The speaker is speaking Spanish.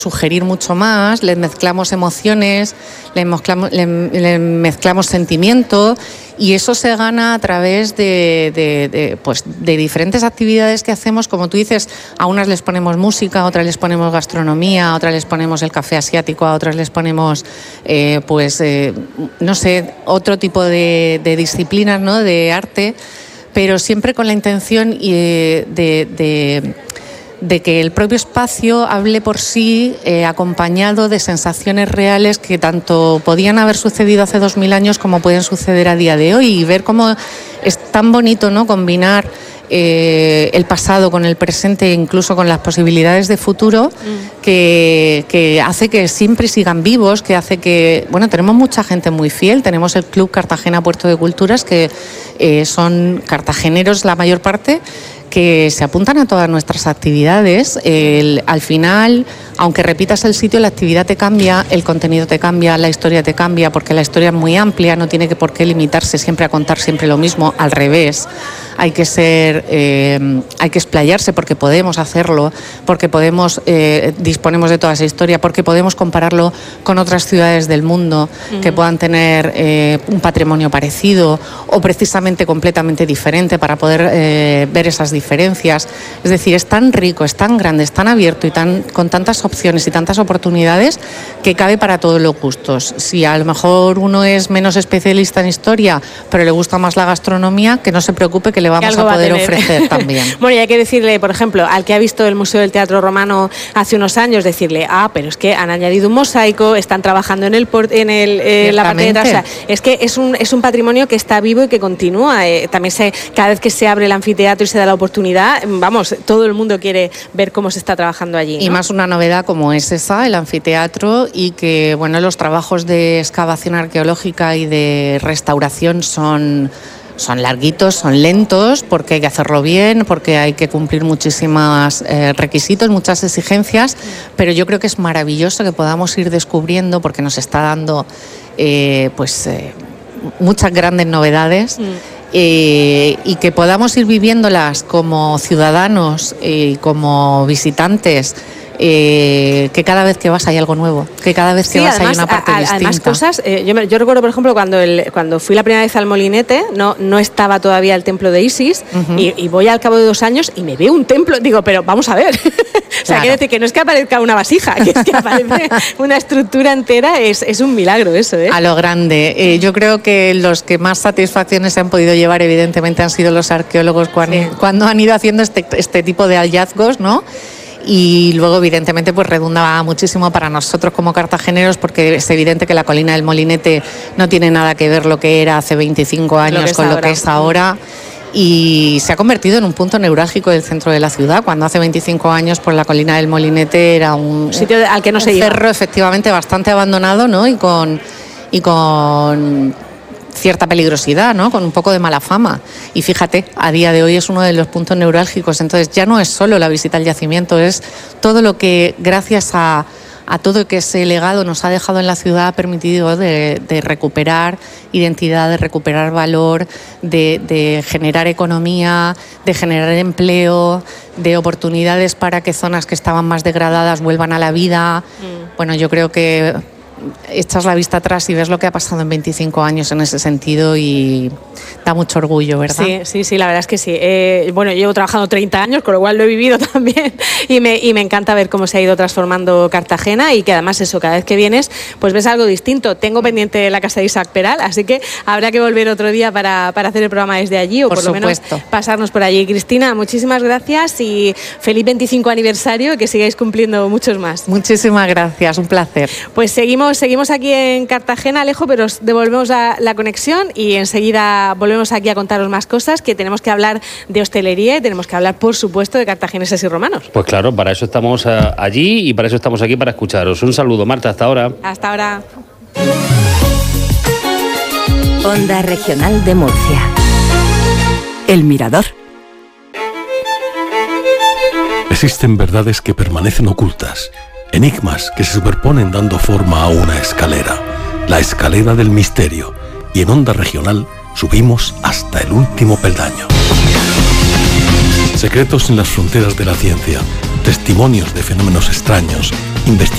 sugerir mucho más, les mezclamos emociones, les mezclamos sentimiento, y eso se gana a través de diferentes actividades que hacemos. Como tú dices, a unas les ponemos música, a otras les ponemos gastronomía, a otras les ponemos el café asiático, a otras les ponemos otro tipo de disciplinas, ¿no?, de arte, pero siempre con la intención de que el propio espacio hable por sí, acompañado de sensaciones reales que tanto podían haber sucedido hace 2000 años como pueden suceder a día de hoy, y ver cómo es tan bonito, ¿no?, combinar el pasado con el presente, incluso con las posibilidades de futuro, que hace que siempre sigan vivos, que hace que, tenemos mucha gente muy fiel. Tenemos el Club Cartagena Puerto de Culturas, que son cartageneros la mayor parte, que se apuntan a todas nuestras actividades. Al final, aunque repitas el sitio, la actividad te cambia, el contenido te cambia, la historia te cambia, porque la historia es muy amplia, no tiene por qué limitarse siempre a contar siempre lo mismo. Al revés, hay que explayarse, porque podemos hacerlo, porque disponemos de toda esa historia, porque podemos compararlo con otras ciudades del mundo que puedan tener un patrimonio parecido o precisamente completamente diferente, para poder ver esas diferencias. Es decir, es tan rico, es tan grande, es tan abierto y con tantas opciones y tantas oportunidades, que cabe para todos los gustos. Si a lo mejor uno es menos especialista en historia, pero le gusta más la gastronomía, que no se preocupe, que le vamos a poder ofrecer también. Bueno, y hay que decirle, por ejemplo, al que ha visto el Museo del Teatro Romano hace unos años, decirle, pero es que han añadido un mosaico, están trabajando en la parte de atrás. O sea, es que es un patrimonio que está vivo y que continúa. También cada vez que se abre el anfiteatro y se da la oportunidad, todo el mundo quiere ver cómo se está trabajando allí, ¿no? Y más una novedad como es esa, el anfiteatro, y que los trabajos de excavación arqueológica y de restauración son larguitos, son lentos, porque hay que hacerlo bien, porque hay que cumplir muchísimos requisitos, muchas exigencias, pero yo creo que es maravilloso que podamos ir descubriendo, porque nos está dando muchas grandes novedades. Y que podamos ir viviéndolas como ciudadanos y como visitantes, que cada vez que vas hay algo nuevo, que cada vez que vas hay una parte distinta. Además, cosas, yo recuerdo, por ejemplo, cuando fui la primera vez al Molinete, no estaba todavía el templo de Isis, y voy al cabo de 2 años y me veo un templo, digo, pero vamos a ver. O sea, quiere decir que no es que aparezca una vasija, que es que aparece una estructura entera. Es un milagro eso, ¿eh? A lo grande. Yo creo que los que más satisfacciones se han podido llevar, evidentemente, han sido los arqueólogos cuando han ido haciendo este tipo de hallazgos, ¿no? Y luego, evidentemente, redundaba muchísimo para nosotros como cartageneros, porque es evidente que la colina del Molinete no tiene nada que ver lo que era hace 25 años con lo que es ahora. Y se ha convertido en un punto neurálgico del centro de la ciudad, cuando hace 25 años la colina del Molinete era un sitio al que no se iba. Cerro efectivamente bastante abandonado, ¿no? Y con cierta peligrosidad, ¿no?, con un poco de mala fama. Y fíjate, a día de hoy es uno de los puntos neurálgicos. Entonces ya no es solo la visita al yacimiento, es todo lo que, gracias a todo que ese legado nos ha dejado en la ciudad, ha permitido de recuperar identidad, de recuperar valor, de generar economía, de generar empleo, de oportunidades para que zonas que estaban más degradadas vuelvan a la vida. Yo creo que echas la vista atrás y ves lo que ha pasado en 25 años en ese sentido, y da mucho orgullo, ¿verdad? Sí, la verdad es que sí. Llevo trabajando 30 años, con lo cual lo he vivido también, y me encanta ver cómo se ha ido transformando Cartagena, y que además eso, cada vez que vienes, pues ves algo distinto. Tengo pendiente la casa de Isaac Peral, así que habrá que volver otro día para hacer el programa desde allí, o por lo menos pasarnos por allí. Cristina, muchísimas gracias y feliz 25 aniversario, que sigáis cumpliendo muchos más. Muchísimas gracias, un placer. Pues seguimos aquí en Cartagena, Alejo, pero os devolvemos la conexión y enseguida volvemos aquí a contaros más cosas, que tenemos que hablar de hostelería y tenemos que hablar, por supuesto, de cartagineses y romanos. Pues claro, para eso estamos allí y para eso estamos aquí, para escucharos. Un saludo, Marta, hasta ahora. Hasta ahora. Onda Regional de Murcia. El Mirador. Existen verdades que permanecen ocultas, enigmas que se superponen dando forma a una escalera, la escalera del misterio, y en Onda Regional subimos hasta el último peldaño. Secretos en las fronteras de la ciencia, testimonios de fenómenos extraños, Investiga